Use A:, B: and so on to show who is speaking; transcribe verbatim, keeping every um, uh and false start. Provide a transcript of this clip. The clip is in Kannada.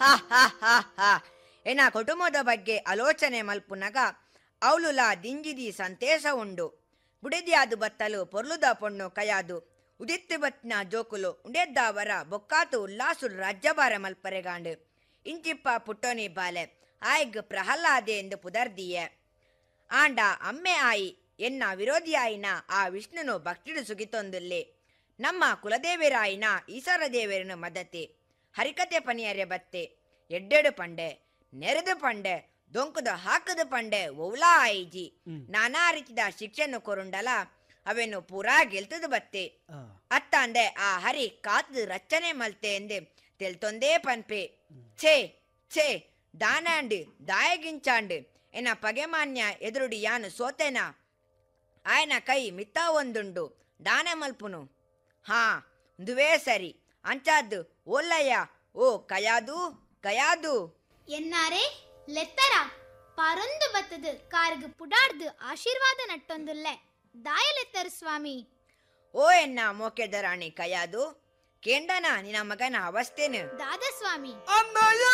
A: ಹಾ ಹಾ ಹಾ ಹಾ ಎನ್ನ ಕುಟುಂಬದ ಬಗ್ಗೆ ಆಲೋಚನೆ ಮಲ್ಪುನಗ ಅವಳುಲ ದಿಂಜಿದಿ ಸಂತೇಶ ಉಂಡು ಬುಡಿದಿಯಾದು ಬತ್ತಲು ಪೊರ್ಲುದ ಪೊಣ್ಣು ಕಯಾದು ಉದಿತ್ತು ಬತ್ತಿನ ಜೋಕುಲು ಉಂಡೆದ್ದಾವರ ಬೊಕ್ಕಾತು ಉಲ್ಲಾಸುಡು ರಾಜ್ಯಭಾರ ಮಲ್ಪರೆಗಾಂಡು ಇಂಚಿಪ್ಪ ಪುಟ್ಟೋನಿ ಬಾಲೆ ಆಯ್ಗ್ ಪ್ರಹ್ಲಾದೆ ಎಂದು ಪುದರ್ದಿಯೆ ಆಂಡ ಅಮ್ಮೆ ಆಯಿ ಎನ್ನ ವಿರೋಧಿಯಾಯಿನ ಆ ವಿಷ್ಣುನು ಭಕ್ತಿಡು ಸುಗಿತೊಂದುಲ್ಲೆ ನಮ್ಮ ಕುಲದೇವಿರಾಯಿನ ಈಶ್ವರ ದೇವರನು ಮದತೆ ಹರಿಕತೆ ಪನಿಯರೆ ಬತ್ತೆ ಎಡ್ಡೆಡು ಪಂಡೆ ನೆರೆದು ಪಂಡೆ ದೊಂಕುದ ಹಾಕದ ಪಂಡೆ ಒವ್ಲಾ ಆಯ್ಜಿ ನಾನಾ ರೀತಿದ ಶಿಕ್ಷೆನು ಕೊರುಂಡಲ ಅವೆನು ಪೂರಾ ಗೆಲ್ತದ ಬತ್ತೆ ಅತ್ತ ಅಂದೆ ಆ ಹರಿ ಕಾತದ ರಚನೆ ಮಲ್ತೆ ಎಂದೆ ತೆಲ್ತೊಂದೇ ಪನ್ಪೆ ಛೇ ಛೇ ದಾನಾಂಡು ದಾಯಗಿಂಚಾಂಡು ಎನ್ನ ಪಗೆಮಾನ್ಯ ಎದುರುಡಿ ಯಾನು ಸೋತೆನ ಆಯನ ಕೈ ಮಿತ್ತ ಒಂದುಂಡು ದಾನ ಮಲ್ಪುನು ಹಾ ದುವೇ ಸರಿ ಅಂಚಾದ್ದು ಓಲ್ಲಯ್ಯ ಓ ಕಯಾದು ಕಯಾದು
B: ಎನ್ನಾರೆ ಲೆತ್ತರ ಪರೊಂದು ಬತ್ತದು ಕಾರ್ಗ್ ಪುಡಾಡ್ದು ಆಶೀರ್ವಾದ ನಟ್ಟೊಂದುಲ್ಲೆ ದಾಯಲೆತ್ತರು ಸ್ವಾಮಿ.
A: ಓ ಎನ್ನ ಮೋಕೆದ ರಾಣಿ ಕಯಾದು ಕೇಂಡನ ನಿನ್ನ ಮಗನ ಅವಸ್ಥೆನು
B: ದಾದ ಸ್ವಾಮಿ.